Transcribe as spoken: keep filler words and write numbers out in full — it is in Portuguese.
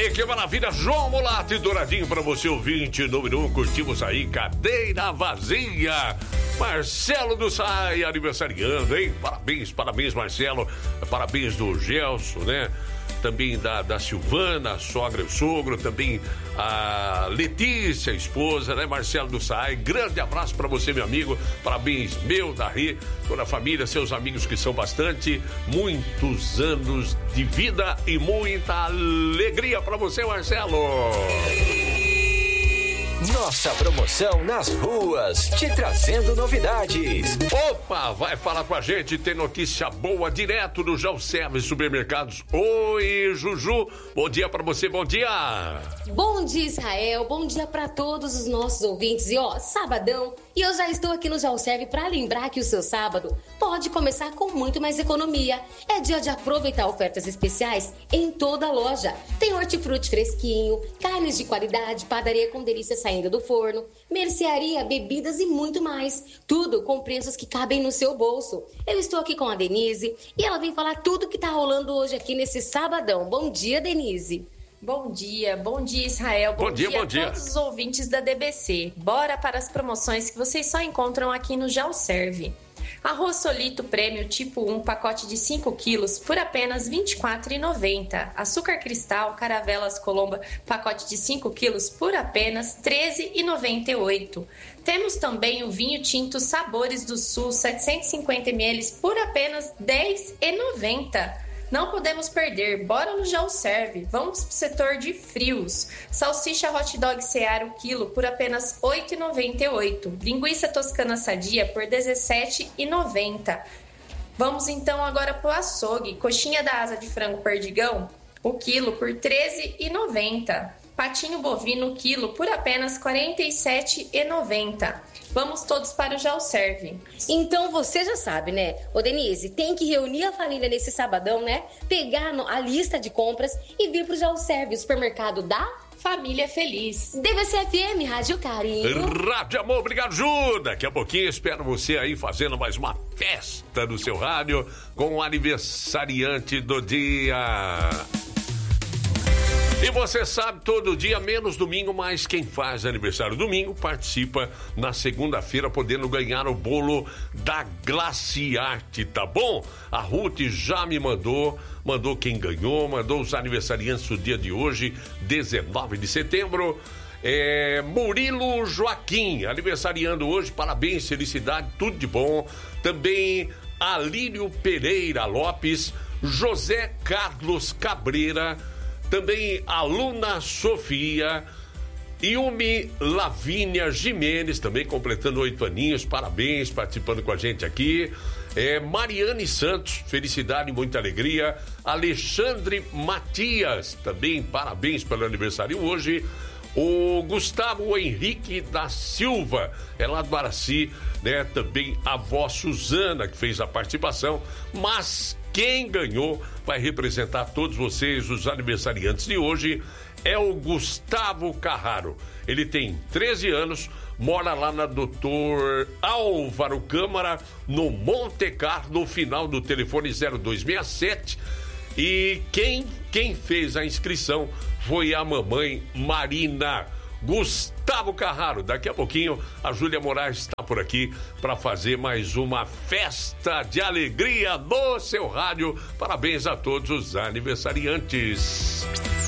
aí, que maravilha. João Mulato e Douradinho pra você, ouvinte número um. Curtimos aí, cadeira vazia. Marcelo do Sai aniversariando, hein? Parabéns, parabéns, Marcelo. Parabéns do Gelson, né? Também da, da Silvana, sogra e sogro, também a Letícia, esposa, né? Marcelo do Sai, grande abraço pra você, meu amigo. Parabéns, meu, da Rê, toda a família, seus amigos que são bastante. Muitos anos de vida e muita alegria pra você, Marcelo. Nossa promoção nas ruas, te trazendo novidades. Opa, vai falar com a gente, tem notícia boa direto do Gelservice Supermercados. Oi, Juju, bom dia pra você, bom dia. Bom dia, Israel, bom dia pra todos os nossos ouvintes. E ó, sabadão, e eu já estou aqui no Gelserve pra lembrar que o seu sábado pode começar com muito mais economia. É dia de aproveitar ofertas especiais em toda a loja. Tem hortifruti fresquinho, carnes de qualidade, padaria com delícia saindo do forno, mercearia, bebidas e muito mais. Tudo com preços que cabem no seu bolso. Eu estou aqui com a Denise e ela vem falar tudo que tá rolando hoje aqui nesse sabadão. Bom dia, Denise. Bom dia, bom dia, Israel. Bom, bom dia, dia bom dia a todos os ouvintes da D B C. Bora para as promoções que vocês só encontram aqui no Gelserve. Arroz Solito Prêmio Tipo um, pacote de cinco quilos, por apenas vinte e quatro reais e noventa centavos. Açúcar Cristal, Caravelas Colomba, pacote de cinco quilos, por apenas treze reais e noventa e oito centavos. Temos também o vinho tinto Sabores do Sul, setecentos e cinquenta mililitros, por apenas dez reais e noventa centavos. Não podemos perder, bora no Gelserve. Vamos pro setor de frios. Salsicha hot dog Seara o quilo por apenas oito reais e noventa e oito centavos. Linguiça toscana sadia por dezessete reais e noventa centavos. Vamos então agora pro açougue. Coxinha da asa de frango perdigão, o quilo por treze reais e noventa centavos. Patinho bovino quilo por apenas quarenta e sete reais e noventa centavos. Vamos todos para o Gelserve. Então você já sabe, né? Ô Denise, tem que reunir a família nesse sabadão, né? Pegar a lista de compras e vir pro Gelserve, o supermercado da Família Feliz. D B C F M, Rádio Carinho. Rádio Amor, obrigado, Ju. Daqui a pouquinho espero você aí fazendo mais uma festa no seu rádio com o aniversariante do dia. E você sabe, todo dia, menos domingo, mas quem faz aniversário domingo participa na segunda-feira, podendo ganhar o bolo da Glaciarte, tá bom? A Ruth já me mandou, mandou quem ganhou, mandou os aniversariantes do dia de hoje, dezenove de setembro. É, Murilo Joaquim, aniversariando hoje, parabéns, felicidade, tudo de bom. Também Alírio Pereira Lopes, José Carlos Cabreira, também a Luna Sofia, Yumi Lavínia Jimenez, também completando oito aninhos, parabéns, participando com a gente aqui. É, Mariane Santos, felicidade e muita alegria. Alexandre Matias, também parabéns pelo aniversário hoje. O Gustavo Henrique da Silva, é lá do Araci, né? Também a avó Suzana, que fez a participação, mas quem ganhou vai representar todos vocês, os aniversariantes de hoje, é o Gustavo Carraro. Ele tem treze anos, mora lá na doutor Álvaro Câmara, no Monte Carlo, no final do telefone zero dois seis sete. E quem, quem fez a inscrição foi a mamãe Marina. Gustavo Carraro, daqui a pouquinho a Júlia Moraes está por aqui para fazer mais uma festa de alegria no seu rádio. Parabéns a todos os aniversariantes.